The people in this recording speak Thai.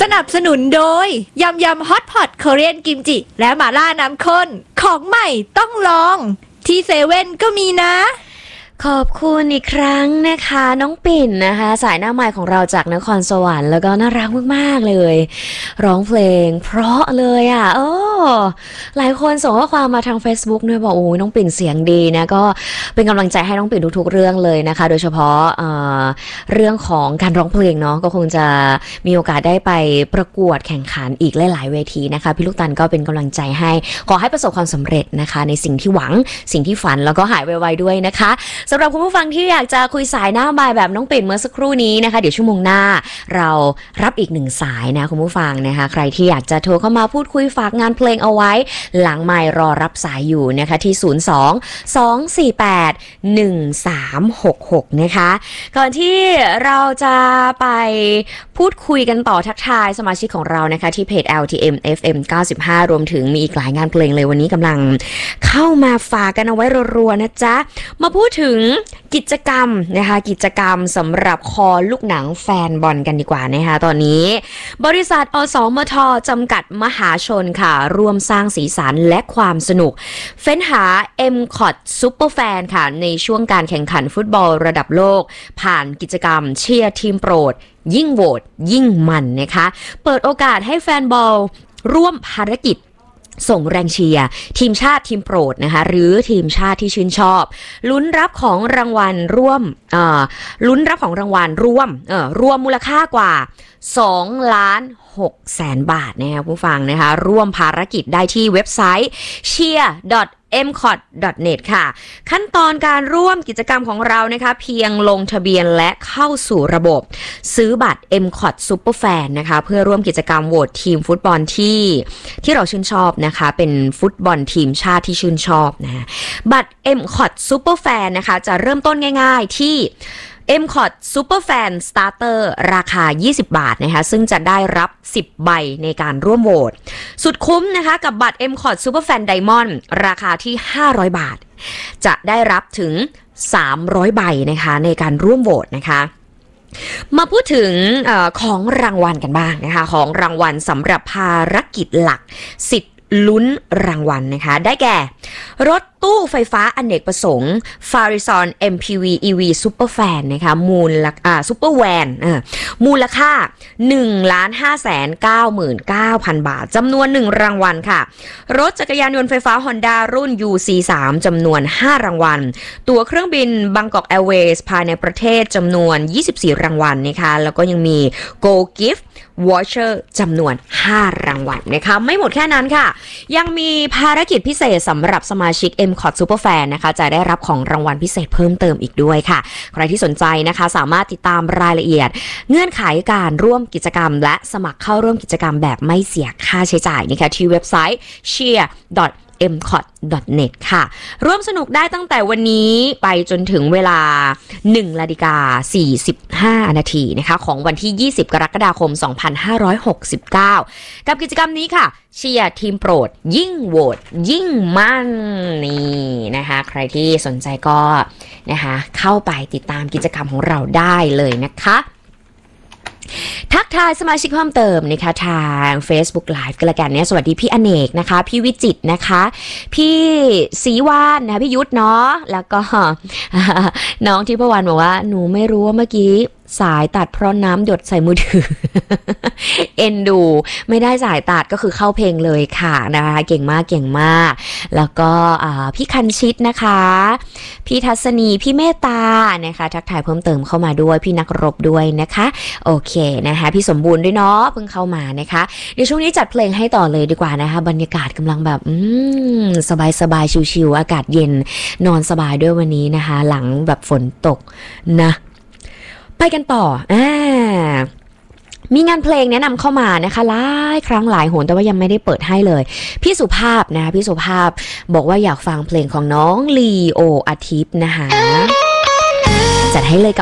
นับสนุนโดยยำยำฮอตพอตเกาหลีกิมจิและหม่าล่าน้ำข้นของใหม่ต้องลองที่เซเว่นก็มีนะขอบคุณอีกครั้งนะคะน้องปิ่นนะคะสายหน้าใหม่ของเราจากนครสวรรค์แล้วก็น่ารักมากๆเลยร้องเพลงเพราะเลยอ่ะหลายคนส่งข้อความมาทาง Facebook ด้วยบอกโอ้ยน้องปิ่นเสียงดีนะก็เป็นกำลังใจให้น้องปิ่นทุกๆเรื่องเลยนะคะโดยเฉพาะเรื่องของการร้องเพลงเนาะก็คงจะมีโอกาสได้ไปประกวดแข่งขันอีกหลายๆเวทีนะคะพี่ลูกตันก็เป็นกำลังใจให้ขอให้ประสบความสำเร็จนะคะในสิ่งที่หวังสิ่งที่ฝันแล้วก็หายไวๆด้วยนะคะสำหรับคุณผู้ฟังที่อยากจะคุยสายหน้าบ่ายแบบน้องปิ่นเมื่อสักครู่นี้นะคะเดี๋ยวชั่วโมงหน้าเรารับอีกหนึ่งสายนะคุณผู้ฟังนะคะใครที่อยากจะโทรเข้ามาพูดคุยฝากงานเพลงเอาไว้หลังไมค์รอรับสายอยู่นะคะที่02-248-1366นะคะก่อนที่เราจะไปพูดคุยกันต่อทักทายสมาชิกของเรานะคะที่เพจ LTM FM 95รวมถึงมีอีกหลายงานเพลงเลยวันนี้กำลังเข้ามาฝากกันเอาไว้รัวๆนะจ๊ะมาพูดถึงกิจกรรมนะคะกิจกรรมสำหรับคอลูกหนังแฟนบอลกันดีกว่านะคะตอนนี้บริษัทอสมทจำกัดมหาชนค่ะร่วมสร้างสีสันและความสนุกเฟ้นหา MCOT Super Fan ค่ะในช่วงการแข่งขันฟุตบอลระดับโลกผ่านกิจกรรมเชียร์ทีมโปรดยิ่งโหวตยิ่งมันนะคะเปิดโอกาสให้แฟนบอลร่วมภารกิจส่งแรงเชียร์ทีมชาติทีมโปรดนะคะหรือทีมชาติที่ชื่นชอบลุ้นรับของรางวัลร่วมรวมมูลค่ากว่า2,600,000 บาทนะคะผู้ฟังนะคะร่วมภารกิจได้ที่เว็บไซต์ cheer.mcot.net ค่ะขั้นตอนการร่วมกิจกรรมของเรานะคะเพียงลงทะเบียนและเข้าสู่ระบบซื้อบัตร MCOT Super Fan นะคะเพื่อร่วมกิจกรรมโหวตทีมฟุตบอลที่เราชื่นชอบนะคะเป็นฟุตบอลทีมชาติที่ชื่นชอบนะบัตร MCOT Super Fan นะคะจะเริ่มต้นง่ายๆที่ MCOT Super Fan Starter ราคา20 บาทนะคะซึ่งจะได้รับ10ใบในการร่วมโหวตสุดคุ้มนะคะกับบัตร MCOT Super Fan Diamond ราคาที่500 บาทจะได้รับถึง300ใบนะคะในการร่วมโหวตนะคะมาพูดถึงของรางวัลกันบ้างนะคะของรางวัลสำหรับภารกิจหลักสิทธิ์ลุ้นรางวัลนะคะได้แก่รถตู้ไฟฟ้าอเนกประสงค์ Farizon MPV EV Super Fan นะคะSuper Van มูลค่า 1,599,000 บาทจำนวน1รางวัลค่ะรถจักรยานยนต์ไฟฟ้า Honda รุ่น UC3 จำนวน5รางวัลตั๋วเครื่องบิน Bangkok Airways ภายในประเทศจำนวน24รางวัลนะคะแล้วก็ยังมี Go Gift Voucher จำนวน5รางวัลนะคะไม่หมดแค่นั้นค่ะยังมีภารกิจพิเศษสำหรับสมาชิก MCOT Super Fan นะคะจะได้รับของรางวัลพิเศษเพิ่มเติมอีกด้วยค่ะใครที่สนใจนะคะสามารถติดตามรายละเอียดเงื่อนไขการร่วมกิจกรรมและสมัครเข้าร่วมกิจกรรมแบบไม่เสียค่าใช้จ่ายนะคะที่เว็บไซต์ cheer.mcot.net ค่ะร่วมสนุกได้ตั้งแต่วันนี้ไปจนถึงเวลา 1:45 นาทีนะคะของวันที่20กรกฎาคม2569กับกิจกรรมนี้ค่ะเชียร์ทีมโปรดยิ่งโหวตยิ่งมันนี่นะคะใครที่สนใจก็นะคะเข้าไปติดตามกิจกรรมของเราได้เลยนะคะทักทายสมาชิกเพิ่มเติมนะคะทาง Facebook Live กันละกันเนี่ยสวัสดีพี่อเนกนะคะพี่วิจิตรนะคะพี่ศรีวานนะคะพี่ยุทธเนาะแล้วก็น้องที่พวันบอกว่าหนูไม่รู้ว่าเมื่อกี้สายตัดเพราะน้ำหยดใส่มือถือ เอ็นดูไม่ได้สายตัดก็คือเข้าเพลงเลยค่ะนะคะเก่งมากแล้วก็พี่คันชิตนะคะพี่ทัศนีพี่เมตตานะคะทักทายเพิ่มเติมเข้ามาด้วยพี่นักรบด้วยนะคะโอเคนะคะพี่สมบูรณ์ด้วยเนาะเพิ่งเข้ามานะคะเดี๋ยวช่วงนี้จัดเพลงให้ต่อเลยดีกว่านะคะบรรยากาศกำลังแบบสบายชิวๆอากาศเย็นนอนสบายด้วยวันนี้นะคะหลังแบบฝนตกนะไปกันต่อมีงานเพลงแนะนำเข้ามานะคะหลายครั้งหลายหนแต่ว่ายังไม่ได้เปิดให้เลยพี่สุภาพนะพี่สุภาพบอกว่าอยากฟังเพลงของน้องลีโออาทิตย์นะคะจัดให้เลยกับ